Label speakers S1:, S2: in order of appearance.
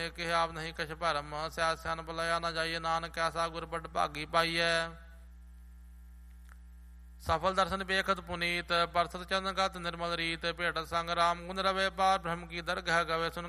S1: ਕਿਹਾ ਆਪ ਨਹੀਂ ਕਛ ਭਰਮ, ਸਿਆ ਸਿਆਨ ਬੁਲਾਇਆ ਨਾ ਜਾਈਏ, ਨਾਨਕ ਐਸਾ ਗੁਰ ਬੜ ਭਾਗੀ ਪਾਈਐ। ਸਫਲ ਦਰਸ਼ਨ ਵੇਖਤ ਪੁਨੀਤ, ਪਰਸਤ ਚੰਦ ਗਤ ਨਿਰਮਲ ਰੀਤ, ਭੇਟ ਸੰਗ ਰਾਮ ਗੁਣ ਰਵੇ ਪਾਰ, ਬ੍ਰਹਮ ਕੀ ਦਰਗਹ ਗਵੇ, ਸੁਨ